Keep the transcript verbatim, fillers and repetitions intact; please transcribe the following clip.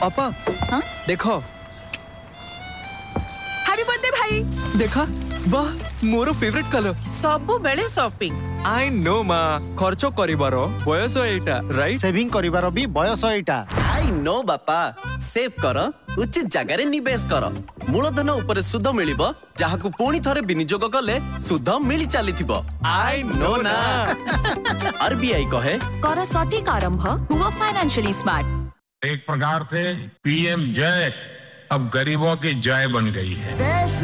अपा हाँ? देखो हैप्पी बर्थडे भाई। देखा वाह मोर फेवरेट कलर सबु बेले शॉपिंग आई नो मा खर्च करिबारो बयस एटा राइट सेविंग करिबार भी बयस एटा आई नो बापा सेव कर उचित जगह रे निवेश कर मूलधन ऊपर सुध मिलिबो जहाकू पुणी थरे विनियोग कले सुध मिली चलीथिबो आई नो ना आरबीआई कहे कर सटीक आरंभ हुआ फाइनेंशियली स्मार्ट। एक प्रकार से पीएम जय अब गरीबों की जय बन गई है। देश